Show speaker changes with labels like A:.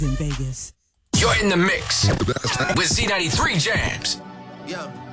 A: in Vegas.
B: You're in the mix with Z93 Jams.
C: Yeah.